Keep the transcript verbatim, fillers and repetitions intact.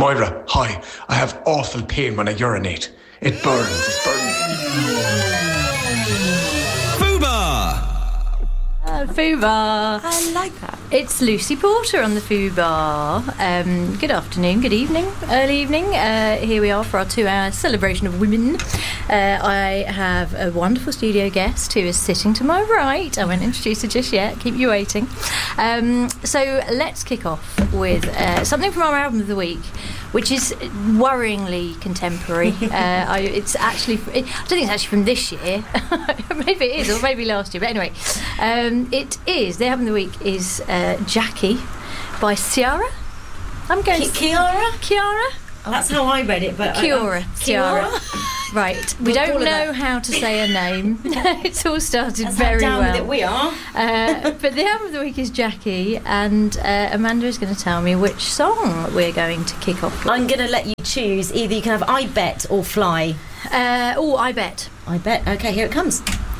Moira, hi. I have awful pain when I urinate. It burns, it burns. Fubar! Uh, Fubar. I like that. It's Lucy Porter on the Fubar. Um, good afternoon, good evening, early evening. Uh, here we are for our two-hour celebration of women. Uh, I have a wonderful studio guest who is sitting to my right. I won't introduce her just yet. Keep you waiting. Um, so let's kick off with uh, something from our album of the week, which is worryingly contemporary. uh, I, it's actually, it, I don't think it's actually from this year. Maybe it is, or maybe last year. But anyway, um, it is. The album of the week is uh, Jackie by Ciara. I'm going. Ki- Kiara? Kiara. That's how I read it, but Kiora. Uh, Ciara. Right. We We'll don't call her know that. how to say her name. It's all started That's very how down well. with it we are. Uh, but the album of the week is Jackie, and uh, Amanda is going to tell me which song we're going to kick off with. I'm going to let you choose. Either you can have I Bet or Fly. Uh, oh, I bet. I Bet. Okay, here it comes.